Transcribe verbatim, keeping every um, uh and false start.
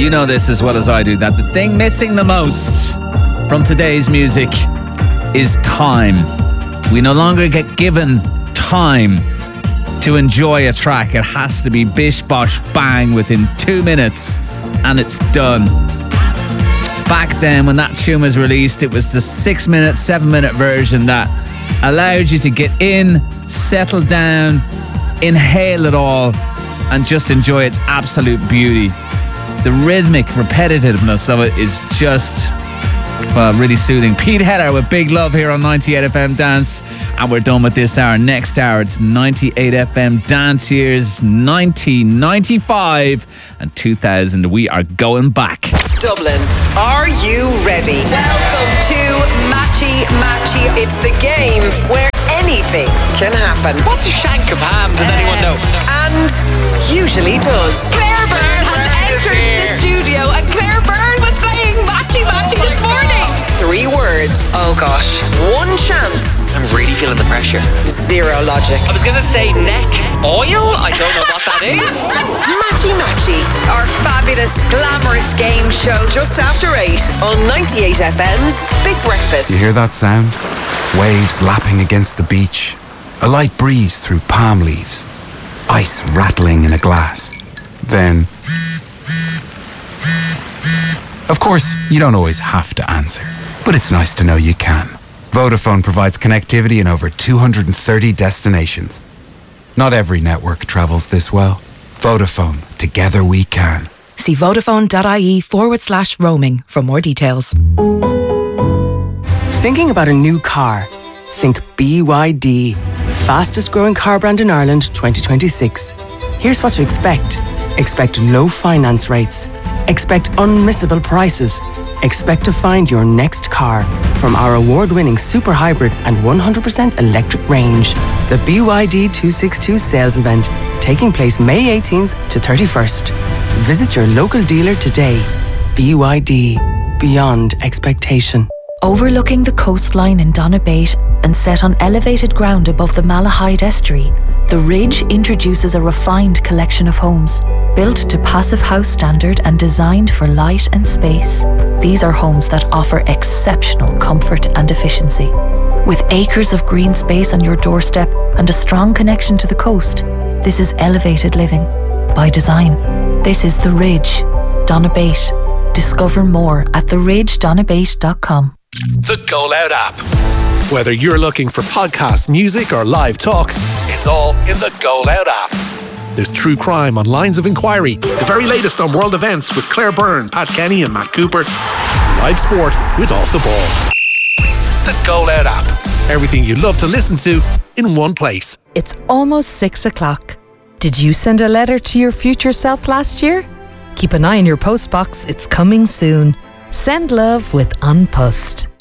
You know this as well as I do, that the thing missing the most from today's music is time. We no longer get given time to enjoy a track. It has to be bish bosh bang within two minutes and it's done. Back then when that tune was released, it was the six minute, seven minute version that allowed you to get in, settle down, inhale it all and just enjoy its absolute beauty. The rhythmic repetitiveness of it is just, well, really soothing. Pete Heller with Big Love here on ninety-eight F M Dance. And we're done with this hour. Next hour, it's ninety-eight F M Dance years nineteen ninety-five and two thousand. We are going back. Dublin, are you ready? Welcome to Matchy Matchy. It's the game where anything can happen. What's a shank of ham? Does uh, anyone know? And usually does. Claire Byrne has entered the studio and Claire Byrne was playing Matchy Matchy this morning. Three words. Oh gosh. One chance. I'm really feeling the pressure. Zero logic. I was going to say neck oil. I don't know what that is. Matchy Matchy, our fabulous, glamorous game show. Just after eight on ninety-eight F M's Big Breakfast. You hear that sound? Waves lapping against the beach. A light breeze through palm leaves. Ice rattling in a glass. Then... Of course, you don't always have to answer. But it's nice to know you can. Vodafone provides connectivity in over two hundred thirty destinations. Not every network travels this well. Vodafone, together we can. See vodafone.ie forward slash roaming for more details. Thinking about a new car? Think B Y D, the fastest growing car brand in Ireland twenty twenty-six. Here's what to expect. Expect low finance rates. Expect unmissable prices. Expect to find your next car from our award-winning super hybrid and one hundred percent electric range. The B Y D two sixty-two sales event taking place May eighteenth to thirty-first. Visit your local dealer today. B Y D, beyond expectation. Overlooking the coastline in Donabate and set on elevated ground above the Malahide Estuary, The Ridge introduces a refined collection of homes, built to Passive House standard and designed for light and space. These are homes that offer exceptional comfort and efficiency. With acres of green space on your doorstep and a strong connection to the coast, this is elevated living by design. This is The Ridge, Donabate. Discover more at the ridge donabate dot com. The Go Loud app. Whether you're looking for podcasts, music or live talk, it's all in the Go Loud app. There's true crime on Lines of Inquiry, the very latest on world events with Claire Byrne, Pat Kenny and Matt Cooper, and live sport with Off the Ball. The Go Loud app. Everything you love to listen to in one place. It's almost six o'clock. Did you send a letter to your future self last year? Keep an eye on your postbox, it's coming soon. Send love with An Post.